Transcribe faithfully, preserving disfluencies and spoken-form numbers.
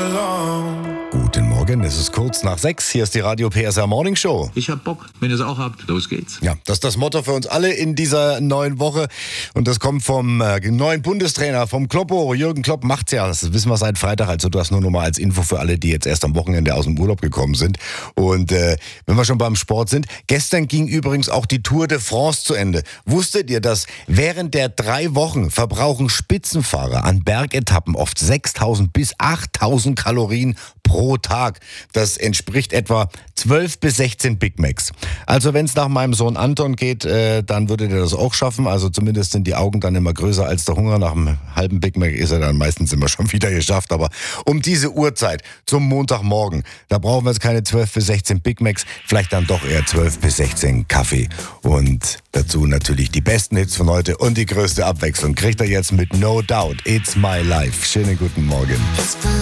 Guten Morgen, es ist kurz nach sechs. Hier ist die Radio P S R Morning Show. Ich hab Bock, wenn ihr es auch habt, los geht's. Ja, das ist das Motto für uns alle in dieser neuen Woche. Und das kommt vom äh, neuen Bundestrainer, vom Kloppo. Jürgen Klopp macht's ja, das wissen wir seit Freitag. Also das nur noch mal als Info für alle, die jetzt erst am Wochenende aus dem Urlaub gekommen sind. Und äh, wenn wir schon beim Sport sind, gestern ging übrigens auch die Tour de France zu Ende. Wusstet ihr, dass während der drei Wochen verbrauchen Spitzenfahrer an Bergetappen oft sechstausend bis achttausend Kalorien pro Tag? Das entspricht etwa zwölf bis sechzehn Big Macs. Also wenn es nach meinem Sohn Anton geht, äh, dann würde der das auch schaffen. Also zumindest sind die Augen dann immer größer als der Hunger. Nach einem halben Big Mac ist er dann meistens immer schon wieder geschafft. Aber um diese Uhrzeit zum Montagmorgen, da brauchen wir jetzt keine zwölf bis sechzehn Big Macs, vielleicht dann doch eher zwölf bis sechzehn Kaffee. Und dazu natürlich die besten Hits von heute und die größte Abwechslung kriegt er jetzt mit No Doubt. It's My Life. Schönen guten Morgen.